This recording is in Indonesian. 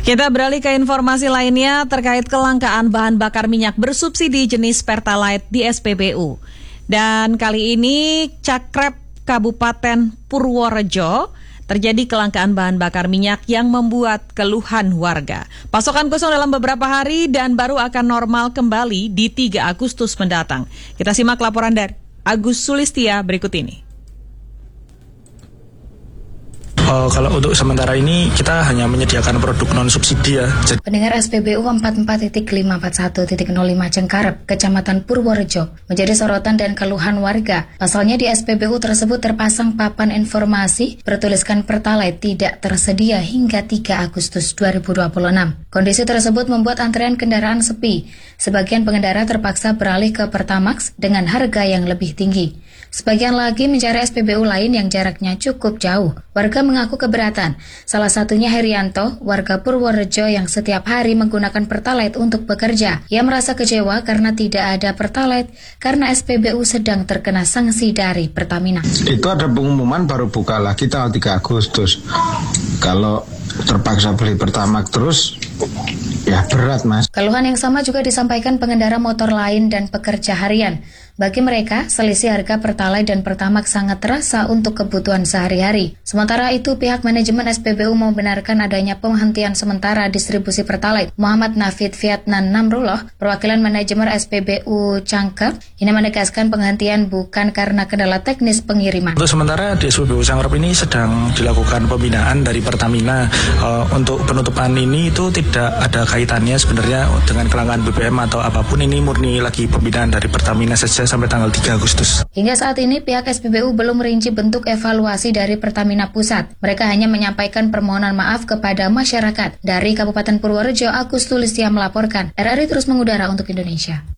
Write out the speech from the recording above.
Kita beralih ke informasi lainnya terkait kelangkaan bahan bakar minyak bersubsidi jenis Pertalite di SPBU. Dan kali ini Cakrep Kabupaten Purworejo terjadi kelangkaan bahan bakar minyak yang membuat keluhan warga. Pasokan kosong dalam beberapa hari dan baru akan normal kembali di 3 Agustus mendatang. Kita simak laporan dari Agus Sulistia berikut ini. Kalau untuk sementara ini kita hanya menyediakan produk non-subsidi ya. Pendengar SPBU 44.541.05 Cengkarep, Kecamatan Purworejo, menjadi sorotan dan keluhan warga. Pasalnya di SPBU tersebut terpasang papan informasi bertuliskan Pertalite tidak tersedia hingga 3 Agustus 2026. Kondisi tersebut membuat antrean kendaraan sepi. Sebagian pengendara terpaksa beralih ke Pertamax dengan harga yang lebih tinggi. Sebagian lagi mencari SPBU lain yang jaraknya cukup jauh. Warga mengaku keberatan. Salah satunya Herianto, warga Purworejo yang setiap hari menggunakan Pertalite untuk bekerja. Ia merasa kecewa karena tidak ada Pertalite karena SPBU sedang terkena sanksi dari Pertamina. Itu ada pengumuman baru buka lagi tanggal 3 Agustus. Kalau terpaksa beli Pertamax terus, ya berat, Mas. Keluhan yang sama juga disampaikan pengendara motor lain dan pekerja harian. Bagi mereka, selisih harga Pertalite dan Pertamax sangat terasa untuk kebutuhan sehari-hari. Sementara itu, pihak manajemen SPBU membenarkan adanya penghentian sementara distribusi Pertalite. Muhammad Nafid Vietnan Namrullah, perwakilan manajemen SPBU Cangkep, ini menegaskan penghentian bukan karena kendala teknis pengiriman. Untuk sementara di SPBU Cangkep ini sedang dilakukan pembinaan dari Pertamina. Untuk penutupan ini itu tidak ada kaitannya sebenarnya dengan kelangkaan BBM atau apapun, ini murni lagi pembinaan dari Pertamina saja sampai tanggal 3 Agustus. Hingga saat ini pihak SPBU belum merinci bentuk evaluasi dari Pertamina Pusat. Mereka hanya menyampaikan permohonan maaf kepada masyarakat. Dari Kabupaten Purworejo, Agus Sulistia melaporkan. RRI terus mengudara untuk Indonesia.